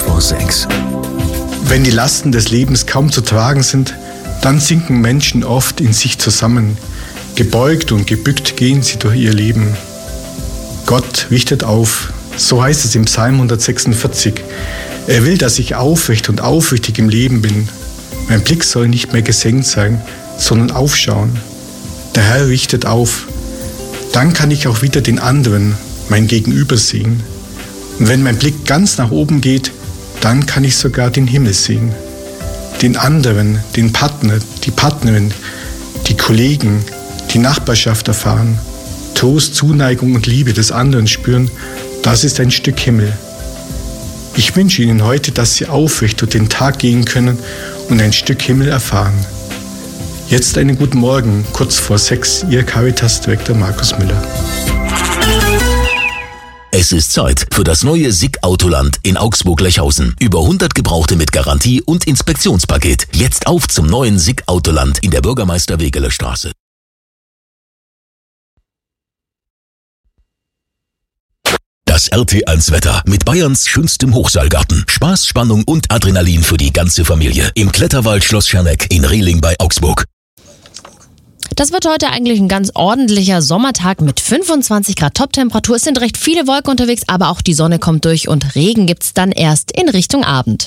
vor 6. Wenn die Lasten des Lebens kaum zu tragen sind, dann sinken Menschen oft in sich zusammen. Gebeugt und gebückt gehen sie durch ihr Leben. Gott richtet auf, so heißt es im Psalm 146. Er will, dass ich aufrecht und aufrichtig im Leben bin. Mein Blick soll nicht mehr gesenkt sein, sondern aufschauen. Der Herr richtet auf. Dann kann ich auch wieder den anderen, mein Gegenüber, sehen. Und wenn mein Blick ganz nach oben geht, dann kann ich sogar den Himmel sehen. Den anderen, den Partner, die Partnerin, die Kollegen, die Nachbarschaft erfahren. Trost, Zuneigung und Liebe des anderen spüren, das ist ein Stück Himmel. Ich wünsche Ihnen heute, dass Sie aufrecht durch den Tag gehen können und ein Stück Himmel erfahren. Jetzt einen guten Morgen, kurz vor 6, Ihr Caritas-Direktor Markus Müller. Es ist Zeit für das neue SICK Autoland in Augsburg-Lechhausen. Über 100 Gebrauchte mit Garantie und Inspektionspaket. Jetzt auf zum neuen SICK Autoland in der Bürgermeister-Wegeler-Straße. Das RT1-Wetter mit Bayerns schönstem Hochseilgarten. Spaß, Spannung und Adrenalin für die ganze Familie. Im Kletterwald Schloss Scherneck in Rehling bei Augsburg. Das wird heute eigentlich ein ganz ordentlicher Sommertag mit 25 Grad Toptemperatur. Es sind recht viele Wolken unterwegs, aber auch die Sonne kommt durch und Regen gibt's dann erst in Richtung Abend.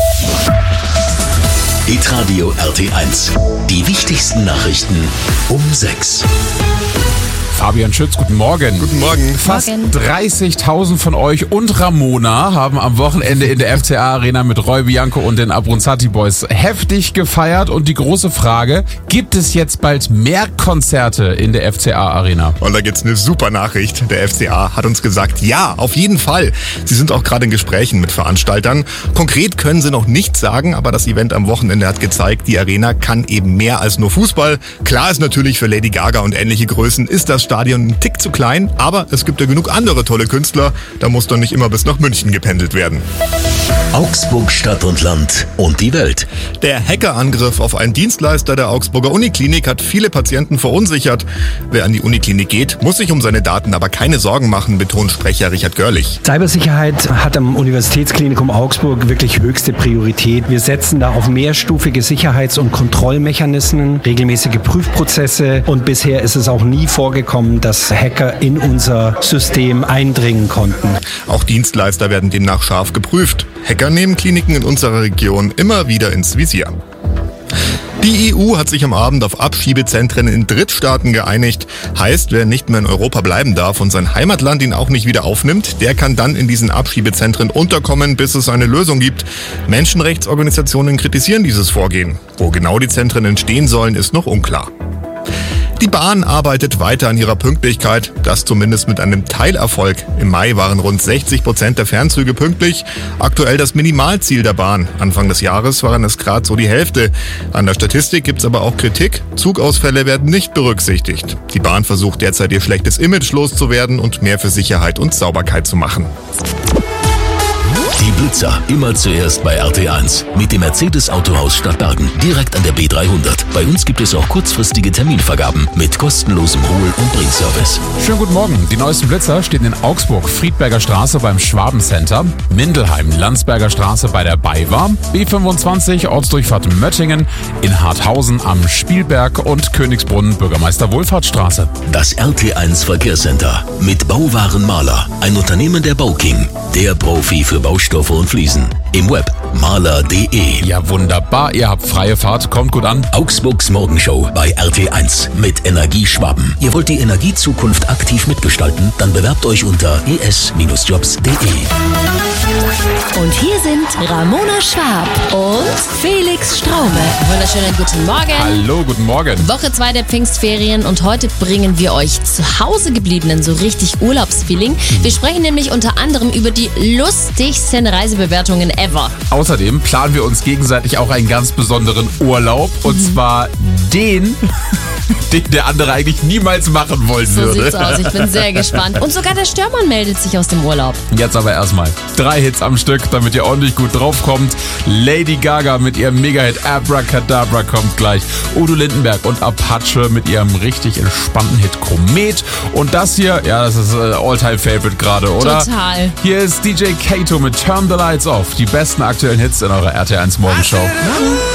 Hitradio RT1. Die wichtigsten Nachrichten um 6. Fabian Schütz, guten Morgen. Guten Morgen. Fast 30.000 von euch und Ramona haben am Wochenende in der FCA-Arena mit Roy Bianco und den Abronzati Boys heftig gefeiert. Und die große Frage, gibt es jetzt bald mehr Konzerte in der FCA-Arena? Und da gibt's eine super Nachricht. Der FCA hat uns gesagt, ja, auf jeden Fall. Sie sind auch gerade in Gesprächen mit Veranstaltern. Konkret können sie noch nichts sagen, aber das Event am Wochenende hat gezeigt, die Arena kann eben mehr als nur Fußball. Klar ist natürlich, für Lady Gaga und ähnliche Größen ist das Stadion ein Tick zu klein, aber es gibt ja genug andere tolle Künstler, da muss doch nicht immer bis nach München gependelt werden. Augsburg Stadt und Land und die Welt. Der Hackerangriff auf einen Dienstleister der Augsburger Uniklinik hat viele Patienten verunsichert. Wer an die Uniklinik geht, muss sich um seine Daten aber keine Sorgen machen, betont Sprecher Richard Görlich. Cybersicherheit hat am Universitätsklinikum Augsburg wirklich höchste Priorität. Wir setzen da auf mehrstufige Sicherheits- und Kontrollmechanismen, regelmäßige Prüfprozesse und bisher ist es auch nie vorgekommen, dass Hacker in unser System eindringen konnten. Auch Dienstleister werden demnach scharf geprüft. Hacker nehmen Kliniken in unserer Region immer wieder ins Visier. Die EU hat sich am Abend auf Abschiebezentren in Drittstaaten geeinigt. Heißt, wer nicht mehr in Europa bleiben darf und sein Heimatland ihn auch nicht wieder aufnimmt, der kann dann in diesen Abschiebezentren unterkommen, bis es eine Lösung gibt. Menschenrechtsorganisationen kritisieren dieses Vorgehen. Wo genau die Zentren entstehen sollen, ist noch unklar. Die Bahn arbeitet weiter an ihrer Pünktlichkeit, das zumindest mit einem Teilerfolg. Im Mai waren rund 60% der Fernzüge pünktlich. Aktuell das Minimalziel der Bahn. Anfang des Jahres waren es gerade so die Hälfte. An der Statistik gibt's aber auch Kritik. Zugausfälle werden nicht berücksichtigt. Die Bahn versucht derzeit ihr schlechtes Image loszuwerden und mehr für Sicherheit und Sauberkeit zu machen. Die Blitzer, immer zuerst bei RT1. Mit dem Mercedes Autohaus Stadtbergen, direkt an der B300. Bei uns gibt es auch kurzfristige Terminvergaben mit kostenlosem Hol- und Bringservice. Schönen guten Morgen. Die neuesten Blitzer stehen in Augsburg, Friedberger Straße beim Schwabencenter, Mindelheim, Landsberger Straße bei der BayWa, B25, Ortsdurchfahrt Möttingen, in Harthausen am Spielberg und Königsbrunn, Bürgermeister Wohlfahrtsstraße. Das RT1 Verkehrscenter mit Bauwaren Maler, ein Unternehmen der Bauking, der Profi für Baustoffe und Fliesen. Im Web maler.de. Ja, wunderbar. Ihr habt freie Fahrt. Kommt gut an. Augsburgs Morgenshow bei RT1 mit Energieschwaben. Ihr wollt die Energiezukunft aktiv mitgestalten? Dann bewerbt euch unter es-jobs.de. Und hier sind Ramona Schwab und Felix Straume. Wunderschönen guten Morgen. Hallo, guten Morgen. Woche 2 der Pfingstferien und heute bringen wir euch zu Hause gebliebenen so richtig Urlaubsfeeling. Wir sprechen nämlich unter anderem über die lustigsten Reisebewertungen ever. Außerdem planen wir uns gegenseitig auch einen ganz besonderen Urlaub. Und zwar den den der andere eigentlich niemals machen wollen So würde. sieht's aus. Ich bin sehr gespannt. Und sogar der Störmann meldet sich aus dem Urlaub. Jetzt aber erstmal 3 Hits am Stück, damit ihr ordentlich gut draufkommt. Lady Gaga mit ihrem Mega-Hit Abracadabra kommt gleich. Udo Lindenberg und Apache mit ihrem richtig entspannten Hit Komet. Und das hier, ja, das ist All-Time-Favorite gerade, oder? Total. Hier ist DJ Kato mit Turn the Lights Off. Die besten aktuellen Hits in eurer RT1 Morgenshow.